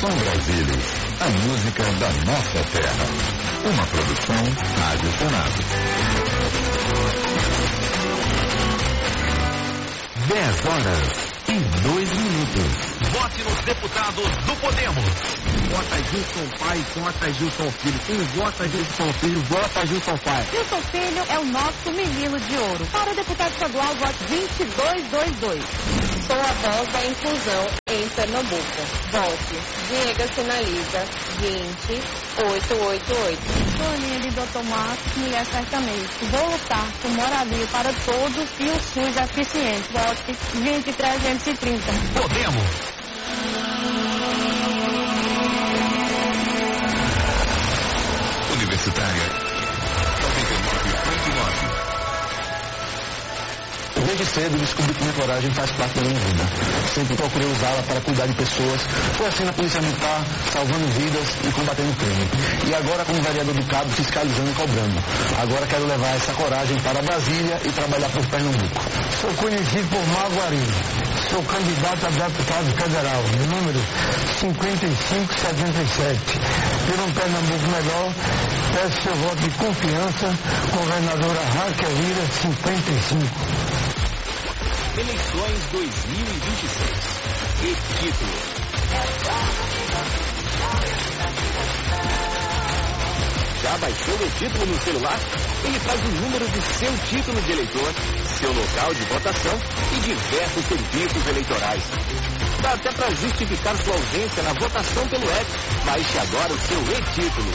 Som Brasília, a música da nossa terra. Uma produção Rádio Senado. 10h02. Vote nos deputados do Podemos. Vota Gilson Pai, vota Gilson Filho. Quem vota Gilson Filho, vota Gilson Pai. Gilson Filho é o nosso menino de ouro. Para o deputado estadual, vote 2222. Sou a voz da inclusão em Pernambuco. Vote. Diego Sinaliza 20888. Sou a linha de Dr. Marcos, mulher sertaneja. Vou lutar por moradia para todos e o SUS eficiente. Vote 20330. Podemos. Universitária 99.9. Desde cedo descobri que minha coragem faz parte da minha vida. Sempre procurei usá-la para cuidar de pessoas. Foi assim na Polícia Militar, salvando vidas e combatendo o crime. E agora como vereador do Cabo, fiscalizando e cobrando. Agora quero levar essa coragem para Brasília e trabalhar por Pernambuco. Sou conhecido por Maguari. Sou candidato a deputado federal, número 5577. Por um Pernambuco melhor, peço seu voto de confiança, governadora Raquel Lira, 55. Eleições 2026. E título. Já baixou o título no celular? Ele traz o número do seu título de eleitor, seu local de votação e diversos serviços eleitorais. Dá até para justificar sua ausência na votação pelo app. Baixe agora o seu e-título.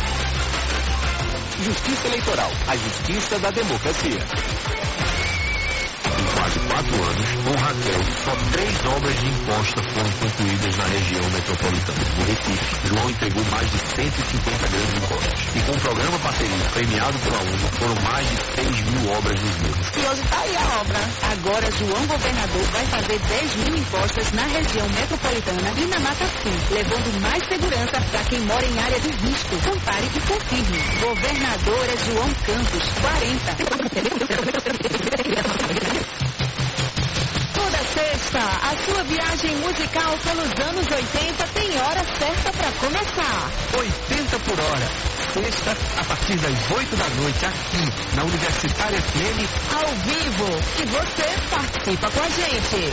Justiça Eleitoral, a justiça da democracia. Em quase 4 anos, com Raquel, só 3 obras de imposta foram concluídas na região metropolitana. No Recife, João entregou mais de 150 grandes impostos. E com o programa Parceria premiado pela UNO, foram mais de 6.000 obras nos mesmos. E hoje está aí a obra. Agora, João Governador vai fazer 10.000 impostas na região metropolitana e na Mata Sul, levando mais segurança para quem mora em área de risco. Compare e confirme. Governadora João Campos, 40. Toda sexta, a sua viagem musical pelos anos 80 tem hora certa para começar. 80 por hora. Sexta, a partir das 8 da noite, aqui na Universitária FM. Ao vivo. E você participa com a gente.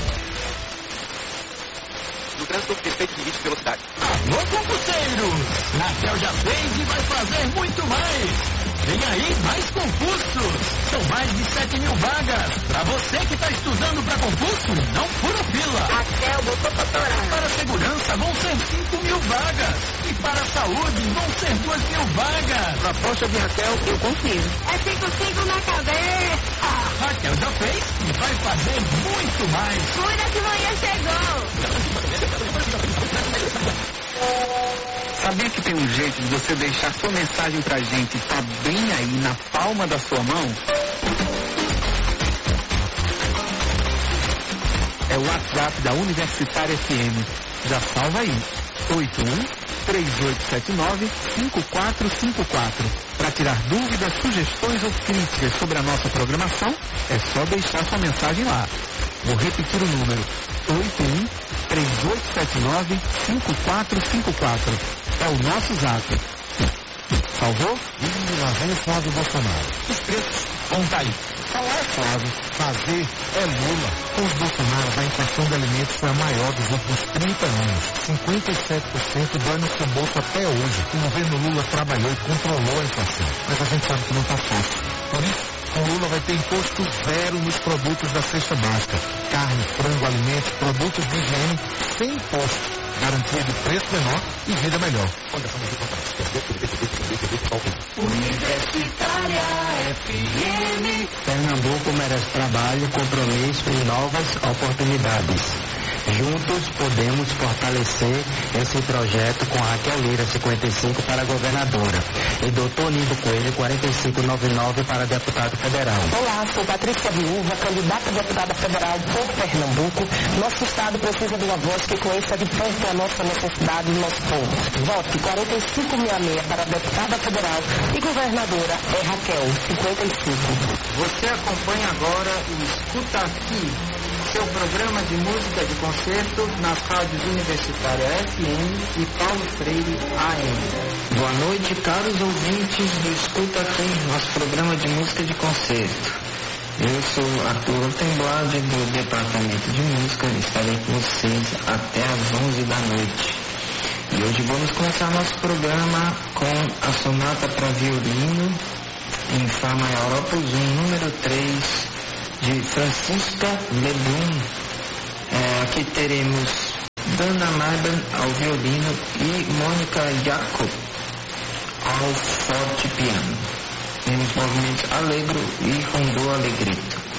No trânsito, respeito de limite de velocidade. Alô, concurseiros! Raquel já fez e vai fazer muito mais. Vem aí, mais concursos! São mais de 7.000 vagas. Para você que está estudando para concurso, não fura fila. Raquel botou pra torar. Para a segurança vão ser 5.000 vagas. E para a saúde vão ser 2.000 vagas. Na aposta de Raquel, eu confio. É 5 na cabeça. Raquel já fez e vai fazer muito mais. Cuida que manhã chegou. Sabia que tem um jeito de você deixar sua mensagem pra gente tá bem aí na palma da sua mão? É o WhatsApp da Universitária FM. Já salva aí. 81-3879-5454. Para tirar dúvidas, sugestões ou críticas sobre a nossa programação, é só deixar sua mensagem lá. Vou repetir o número. 81-3879-5454. É o nosso zap. Salvou? E lá vem o Flávio Bolsonaro. Os preços vão cair. Falar é Flávio, fazer é Lula. Com os Bolsonaro, a inflação de alimentos foi a maior dos últimos 30 anos. 57% dói no seu bolso até hoje. O governo Lula trabalhou e controlou a inflação. Mas a gente sabe que não está fácil. Por isso, o Lula vai ter imposto zero nos produtos da cesta básica. Carne, frango, alimentos, produtos de higiene, sem imposto. Garantia de preço menor e renda melhor. Universitária FM. Pernambuco merece trabalho, compromisso e novas oportunidades. Juntos podemos fortalecer esse projeto com Raquel Lira, 55 para governadora, e Dr. Nido Coelho, 4599 para deputado federal. Olá, sou Patrícia Viúva, candidata a deputada federal por Pernambuco. Nosso estado precisa de uma voz que conheça de perto a nossa necessidade e nosso povo. Vote 4566 para deputada federal e governadora é Raquel, 55. Você acompanha agora o Escuta Aqui. seu programa de música de concerto nas rádios Universitária FM e Paulo Freire AM. Boa noite, caros ouvintes do Escuta Tem, nosso programa de música de concerto. Eu sou Arthur Temblade, do Departamento de Música, estarei com vocês até às 11 da noite. E hoje vamos começar nosso programa com a sonata para violino em Fá maior, opus 1, número 3, de Francisca Lebrun. Aqui teremos Dana Marban ao violino e Mônica Jacob ao forte piano. Temos movimentos Allegro e Rondô Allegretto.